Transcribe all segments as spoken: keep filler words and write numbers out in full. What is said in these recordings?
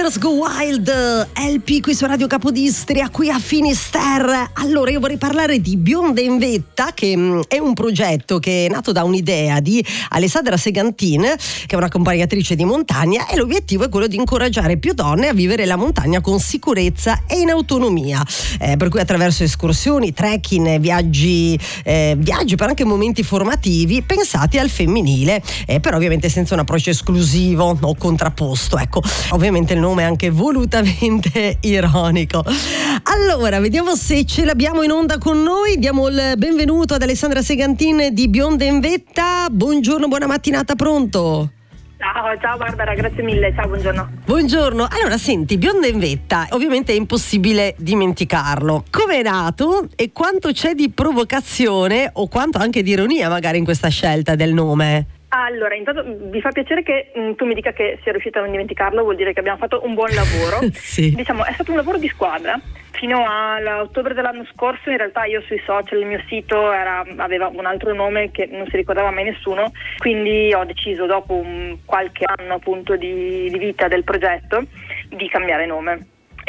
Runners Go Wild, L P qui su Radio Capodistria, qui a Finisterre. Allora io vorrei parlare di Bionda in Vetta, che mh, è un progetto che è nato da un'idea di Alessandra Segantin, che è un'accompagnatrice di montagna, e l'obiettivo è quello di incoraggiare più donne a vivere la montagna con sicurezza e in autonomia, eh, per cui attraverso escursioni, trekking, viaggi, eh, viaggi per anche momenti formativi pensati al femminile, eh, però ovviamente senza un approccio esclusivo o contrapposto, ecco. Ovviamente il nome è anche volutamente ironico. Allora, vediamo se ce l'abbiamo in onda con noi. Diamo il benvenuto ad Alessandra Segantin di Bionda in Vetta. Buongiorno, buona mattinata, pronto? Ciao, ciao Barbara, grazie mille, ciao, buongiorno. Buongiorno, allora senti, Bionda in Vetta, ovviamente è impossibile dimenticarlo. Come è nato e quanto c'è di provocazione o quanto anche di ironia magari in questa scelta del nome? Allora, intanto mi fa piacere che mh, tu mi dica che sei riuscita a non dimenticarlo, vuol dire che abbiamo fatto un buon lavoro. Sì. Diciamo, è stato un lavoro di squadra. Fino all'ottobre dell'anno scorso in realtà io sui social, il mio sito era, aveva un altro nome che non si ricordava mai nessuno, quindi ho deciso dopo un, qualche anno appunto di, di vita del progetto di cambiare nome.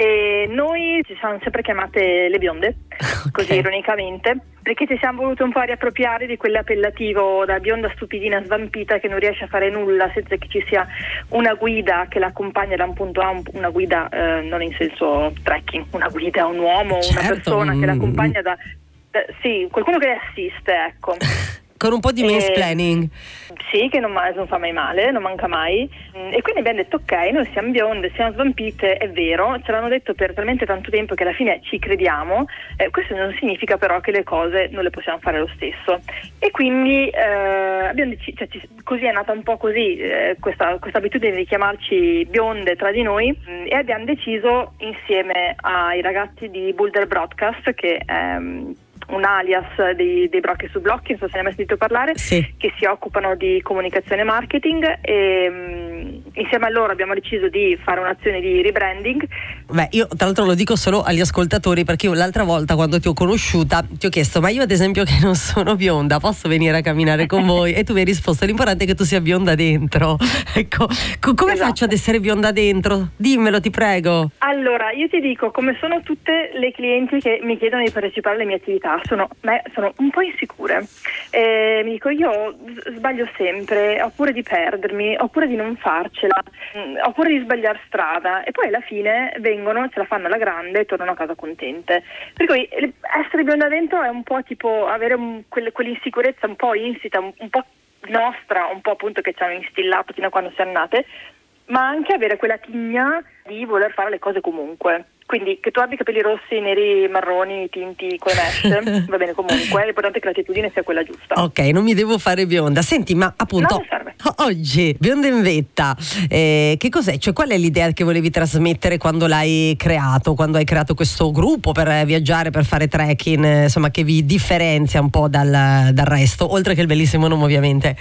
E noi ci siamo sempre chiamate le bionde, okay, così ironicamente, perché ci siamo voluti un po' riappropriare di quell'appellativo da bionda stupidina svampita che non riesce a fare nulla senza che ci sia una guida che l'accompagna da un punto A, una guida eh, non in senso trekking, una guida, un uomo, certo, una persona mm. che l'accompagna da, da sì, qualcuno che le assiste, ecco. Con un po' di mansplaining. Eh, sì, che non, non fa mai male, non manca mai. E quindi abbiamo detto ok, noi siamo bionde, siamo svampite, è vero, ce l'hanno detto per talmente tanto tempo che alla fine ci crediamo. Eh, questo non significa però che le cose non le possiamo fare lo stesso. E quindi eh, abbiamo deciso, cioè, ci, così è nata un po' così eh, questa, questa abitudine di chiamarci bionde tra di noi, mh, e abbiamo deciso insieme ai ragazzi di Boulder Broadcast, che è un alias dei, dei Brocchi su Blocchi, non so se ne hai mai sentito parlare, sì, che si occupano di comunicazione e marketing, e mh, insieme a loro abbiamo deciso di fare un'azione di rebranding. Beh, io tra l'altro lo dico solo agli ascoltatori, perché io l'altra volta quando ti ho conosciuta ti ho chiesto: ma io ad esempio che non sono bionda posso venire a camminare con voi? E tu mi hai risposto: l'importante è che tu sia bionda dentro. Ecco, co- come esatto. faccio ad essere bionda dentro? Dimmelo, ti prego. Allora, io ti dico, come sono tutte le clienti che mi chiedono di partecipare alle mie attività, sono, beh, sono un po' insicure. Eh, mi dico, io sbaglio sempre, ho paura di perdermi, ho paura di non farcela, mh, ho paura di sbagliare strada, e poi alla fine vengono, ce la fanno alla grande e tornano a casa contente. Per cui essere bionda dentro è un po' tipo avere un, quelle, quell'insicurezza un po' insita, un, un po' nostra, un po' appunto che ci hanno instillato fino a quando siamo nate, ma anche avere quella tigna di voler fare le cose comunque. Quindi che tu abbia i capelli rossi, neri, marroni, tinti, come mesh, va bene comunque, l'importante è che l'attitudine sia quella giusta. Ok, non mi devo fare bionda. Senti, ma appunto no, oggi Bionda in Vetta, eh, che cos'è? Cioè, qual è l'idea che volevi trasmettere quando l'hai creato, quando hai creato questo gruppo per viaggiare, per fare trekking, eh, insomma, che vi differenzia un po' dal, dal resto, oltre che il bellissimo nome ovviamente?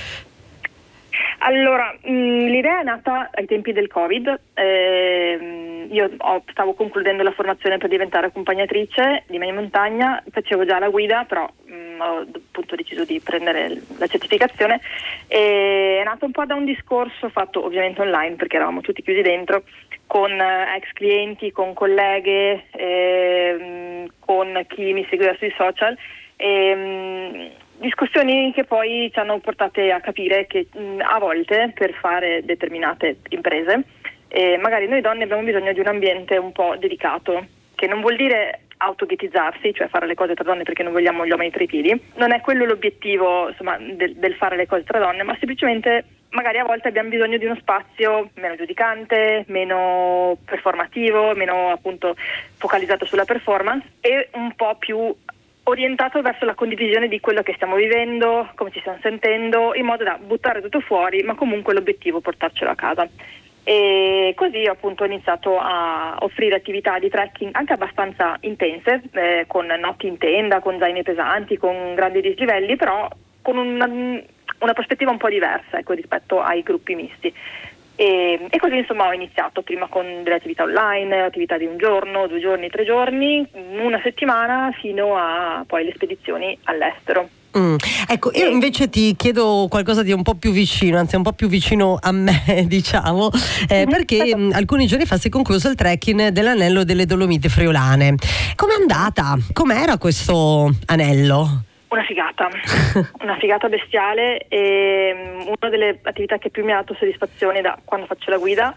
Allora, mh, l'idea è nata ai tempi del Covid. Eh, io ho, stavo concludendo la formazione per diventare accompagnatrice di media montagna, facevo già la guida, però mh, ho appunto deciso di prendere la certificazione. E è nato un po' da un discorso fatto ovviamente online, perché eravamo tutti chiusi dentro, con eh, ex clienti, con colleghe, eh, con chi mi seguiva sui social. E, mh, discussioni che poi ci hanno portate a capire che mh, a volte per fare determinate imprese eh, magari noi donne abbiamo bisogno di un ambiente un po' dedicato, che non vuol dire autoghettizzarsi, cioè fare le cose tra donne perché non vogliamo gli uomini tra i piedi, non è quello l'obiettivo, insomma, del, del fare le cose tra donne, ma semplicemente magari a volte abbiamo bisogno di uno spazio meno giudicante, meno performativo, meno appunto focalizzato sulla performance e un po' più orientato verso la condivisione di quello che stiamo vivendo, come ci stiamo sentendo, in modo da buttare tutto fuori, ma comunque l'obiettivo è portarcelo a casa. E così ho appunto iniziato a offrire attività di trekking anche abbastanza intense, eh, con notti in tenda, con zaini pesanti, con grandi dislivelli, però con una, una prospettiva un po' diversa, ecco, rispetto ai gruppi misti. E, e così insomma ho iniziato prima con delle attività online, attività di un giorno, due giorni, tre giorni, una settimana, fino a poi le spedizioni all'estero. Mm. Ecco, io invece ti chiedo qualcosa di un po' più vicino, anzi un po' più vicino a me, diciamo, eh, perché mh, alcuni giorni fa si è concluso il trekking dell'anello delle Dolomiti Friulane. Com'è andata? Com'era questo anello? Una figata, una figata bestiale, e una delle attività che più mi ha dato soddisfazione da quando faccio la guida.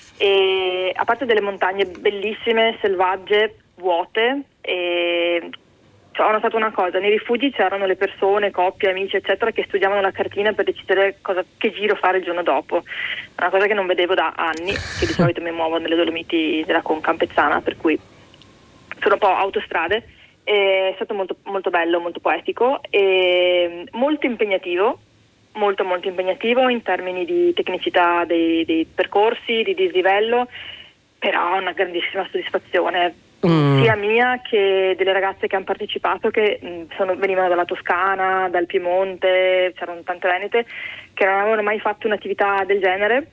E a parte delle montagne bellissime, selvagge, vuote, e cioè, ho notato una cosa: nei rifugi c'erano le persone, coppie, amici eccetera, che studiavano la cartina per decidere cosa, che giro fare il giorno dopo. Una cosa che non vedevo da anni, che di solito mi muovo nelle Dolomiti della Conca Ampezzana, per cui sono un po' autostrade. È stato molto, molto bello, molto poetico e molto impegnativo, molto molto impegnativo in termini di tecnicità dei, dei percorsi, di dislivello, però una grandissima soddisfazione. Mm. Sia mia che delle ragazze che hanno partecipato, che mh, sono, venivano dalla Toscana, dal Piemonte, c'erano tante venete che non avevano mai fatto un'attività del genere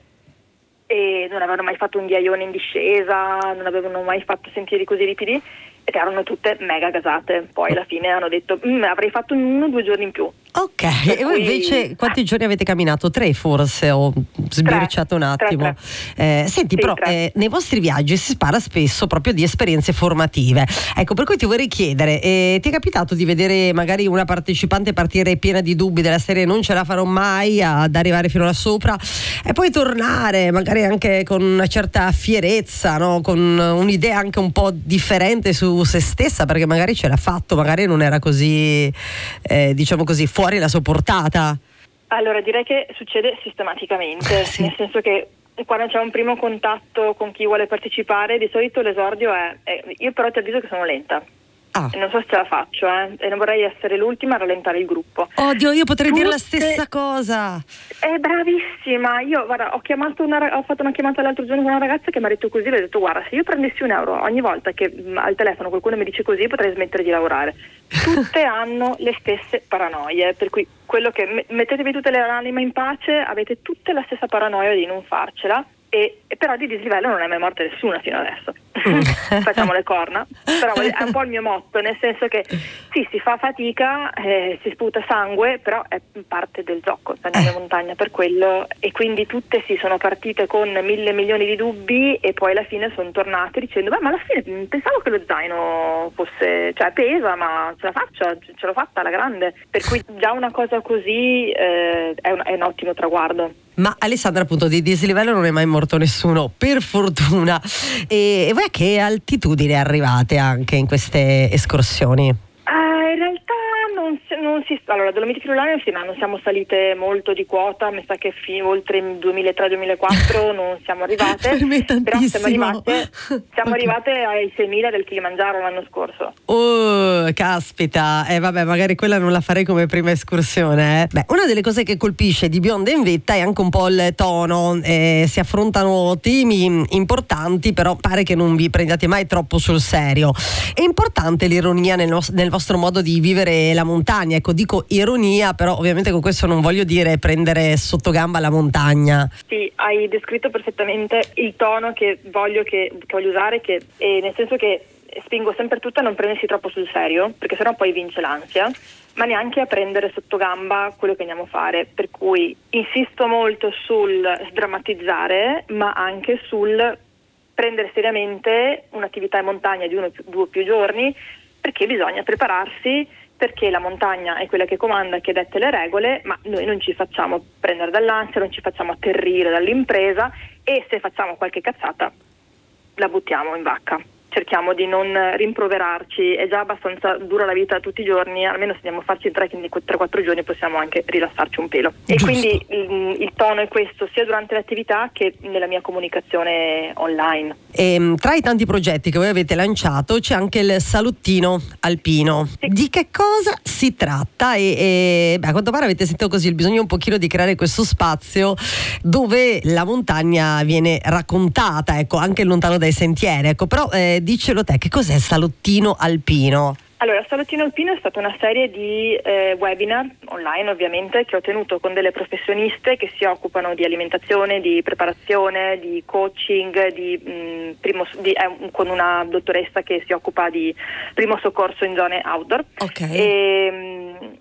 e non avevano mai fatto un ghiaione in discesa, non avevano mai fatto sentieri così ripidi, ed erano tutte mega gasate. Poi alla fine hanno detto avrei fatto uno o due giorni in più. Ok, per e voi cui... invece quanti giorni avete camminato? Tre forse? Ho sbirciato un attimo. Tre, tre. Eh, senti, sì, però eh, nei vostri viaggi si parla spesso proprio di esperienze formative. Ecco, per cui ti vorrei chiedere, eh, ti è capitato di vedere magari una partecipante partire piena di dubbi della serie non ce la farò mai ad arrivare fino là sopra e poi tornare magari anche con una certa fierezza, no? Con un'idea anche un po' differente su se stessa, perché magari ce l'ha fatto, magari non era così, eh, diciamo così, fuori la sua portata? Allora, direi che succede sistematicamente, sì. Nel senso che quando c'è un primo contatto con chi vuole partecipare, di solito l'esordio è, è io però ti avviso che sono lenta. Ah. E non so se ce la faccio, eh, e non vorrei essere l'ultima a rallentare il gruppo. Oddio, io potrei Tutte... dire la stessa cosa. È bravissima. Io guarda, ho chiamato una, ho fatto una chiamata l'altro giorno con una ragazza che mi ha detto così, le ho detto guarda, se io prendessi un euro ogni volta che mh, al telefono qualcuno mi dice così, potrei smettere di lavorare. Tutte hanno le stesse paranoie, per cui quello che m- mettetevi tutte le anime in pace, avete tutte la stessa paranoia di non farcela. E, e però di dislivello non è mai morta nessuna fino adesso. Facciamo le corna, però è un po' il mio motto, nel senso che sì, si fa fatica, eh, si sputa sangue, però è parte del gioco, stanno in montagna per quello, e quindi tutte si sono partite con mille milioni di dubbi e poi alla fine sono tornate dicendo beh, ma alla fine pensavo che lo zaino fosse, cioè pesa, ma ce la faccio, ce l'ho fatta alla grande, per cui già una cosa così eh, è, un, è un ottimo traguardo. Ma Alessandra, appunto, di dislivello non è mai morto nessuno, per fortuna. E, e voi a che altitudine arrivate anche in queste escursioni? Uh, in realtà non si, non si allora, Dolomiti Friulane sì, ma non siamo salite molto di quota, mi sa che fi, oltre il duemilatré duemilaquattro non siamo arrivate. Per me tantissimo. Però siamo arrivate, siamo okay. arrivate ai seimila del Kilimangiaro l'anno scorso. Oh, caspita, e eh, vabbè, magari quella non la farei come prima escursione. Eh. Beh, una delle cose che colpisce di Bionda in Vetta è anche un po' il tono. Eh, si affrontano temi importanti, però pare che non vi prendiate mai troppo sul serio. È importante l'ironia nel, no- nel vostro modo di vivere la montagna. Ecco, dico ironia, però ovviamente con questo non voglio dire prendere sotto gamba la montagna. Sì, hai descritto perfettamente il tono che voglio, che, che voglio usare, che, eh, nel senso che spingo sempre tutto a non prendersi troppo sul serio, perché sennò poi vince l'ansia, ma neanche a prendere sotto gamba quello che andiamo a fare, per cui insisto molto sul sdrammatizzare, ma anche sul prendere seriamente un'attività in montagna di uno o due o più giorni, perché bisogna prepararsi, perché la montagna è quella che comanda, che dette le regole, ma noi non ci facciamo prendere dall'ansia, non ci facciamo atterrire dall'impresa, e se facciamo qualche cazzata la buttiamo in vacca. Cerchiamo di non rimproverarci, è già abbastanza dura la vita tutti i giorni, almeno se andiamo a farci il trekking di tre quattro giorni possiamo anche rilassarci un pelo. Giusto. E quindi il, il tono è questo, sia durante l'attività che nella mia comunicazione online. E, tra i tanti progetti che voi avete lanciato c'è anche il salottino alpino. Sì. Di che cosa si tratta? E, e beh, a quanto pare avete sentito così il bisogno un pochino di creare questo spazio dove la montagna viene raccontata, ecco, anche lontano dai sentieri, ecco, però eh, dicelo te, che cos'è il salottino alpino? Allora, Salottino Alpino è stata una serie di eh, webinar online, ovviamente, che ho tenuto con delle professioniste che si occupano di alimentazione, di preparazione, di coaching, di, mh, primo, di, eh, con una dottoressa che si occupa di primo soccorso in zone outdoor. Ok. E, mh,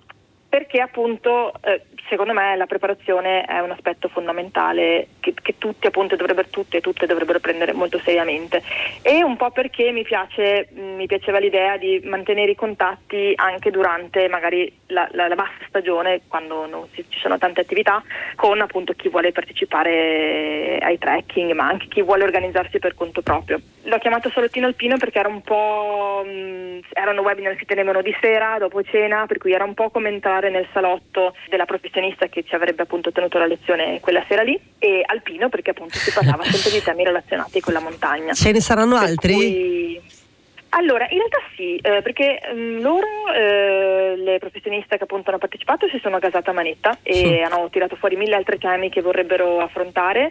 perché appunto eh, secondo me la preparazione è un aspetto fondamentale che, che tutti appunto dovrebbero, tutte e tutte dovrebbero prendere molto seriamente, e un po' perché mi piace mi piaceva l'idea di mantenere i contatti anche durante magari la, la, la bassa stagione, quando non si, ci sono tante attività, con appunto chi vuole partecipare ai trekking, ma anche chi vuole organizzarsi per conto proprio. L'ho chiamato Salottino Alpino perché era un po' mh, erano webinar che si tenevano di sera dopo cena, per cui era un po' come entrare nel salotto della professionista che ci avrebbe appunto tenuto la lezione quella sera lì, e alpino perché appunto si parlava sempre di temi relazionati con la montagna. Ce ne saranno per altri? Cui... Allora, in realtà sì, eh, perché mh, loro, eh, le professioniste che appunto hanno partecipato, si sono gasate a manetta e sì. hanno tirato fuori mille altri temi che vorrebbero affrontare.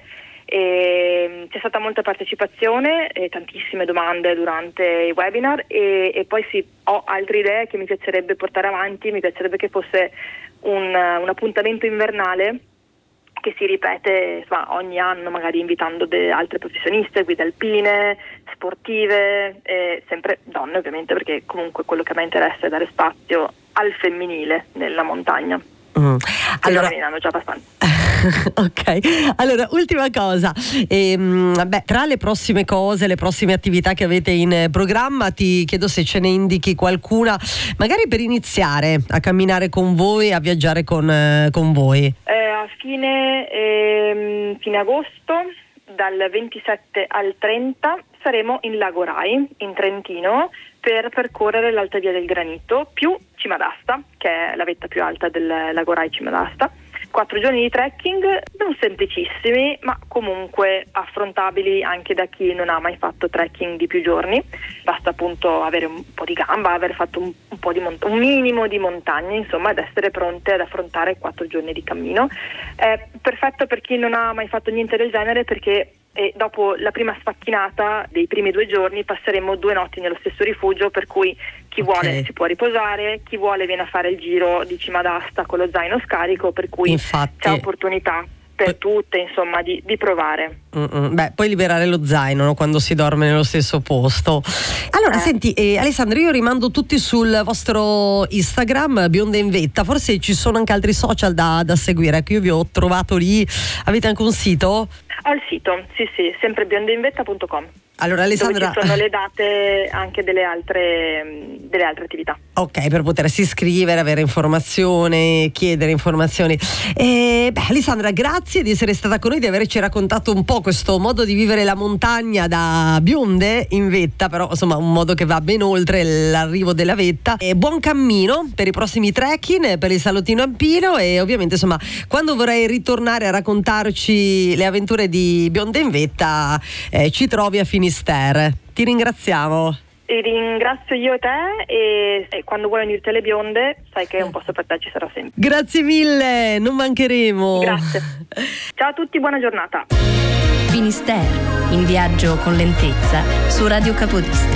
E c'è stata molta partecipazione e tantissime domande durante i webinar, e, e poi sì, ho altre idee che mi piacerebbe portare avanti. Mi piacerebbe che fosse un, un appuntamento invernale che si ripete insomma, ogni anno, magari invitando de- altre professioniste, guide alpine, sportive, eh, sempre donne ovviamente, perché comunque quello che a me interessa è dare spazio al femminile nella montagna. Mm. Allora, ne hanno già abbastanza. Ok, allora ultima cosa, ehm, beh, tra le prossime cose, le prossime attività che avete in programma, ti chiedo se ce ne indichi qualcuna, magari per iniziare a camminare con voi, a viaggiare con, eh, con voi. Eh, a fine, ehm, fine agosto, dal ventisette al trenta, saremo in Lago Rai, in Trentino, per percorrere l'Alta Via del Granito più Cima d'Asta, che è la vetta più alta del Lago Rai, Cima d'Asta. Quattro giorni di trekking, non semplicissimi, ma comunque affrontabili anche da chi non ha mai fatto trekking di più giorni. Basta appunto avere un po' di gamba, aver fatto un, un po' di mont- un minimo di montagna, insomma, ed essere pronte ad affrontare quattro giorni di cammino. È perfetto per chi non ha mai fatto niente del genere, perché e dopo la prima sfacchinata dei primi due giorni passeremo due notti nello stesso rifugio, per cui chi okay. vuole si può riposare, chi vuole viene a fare il giro di Cima d'Asta con lo zaino scarico, per cui Infatti, c'è opportunità per tutte insomma di, di provare. Mm-mm. Beh, poi liberare lo zaino, no? Quando si dorme nello stesso posto. Allora eh. senti eh, Alessandra, io rimando tutti sul vostro Instagram Bionda in Vetta, forse ci sono anche altri social da, da seguire, ecco, io vi ho trovato lì. Avete anche un sito? Ho il sito, sì sì, sempre biondainvetta punto com. Allora Alessandra, dove ci sono le date anche delle altre, delle altre attività. Ok, per potersi iscrivere, avere informazioni, chiedere informazioni. E, beh, Alessandra, grazie di essere stata con noi, di averci raccontato un po' questo modo di vivere la montagna da bionde in vetta, però insomma un modo che va ben oltre l'arrivo della vetta. E buon cammino per i prossimi trekking, per il Salottino Alpino, e ovviamente insomma quando vorrai ritornare a raccontarci le avventure di Bionda in Vetta, eh, ci trovi a Finisterre. Ti ringraziamo. E ringrazio io e te, e, e quando vuoi venirti alle bionde sai che un posto per te ci sarà sempre. Grazie mille, non mancheremo. Grazie. Ciao a tutti, buona giornata. Finisterre, in viaggio con lentezza su Radio Capodistria.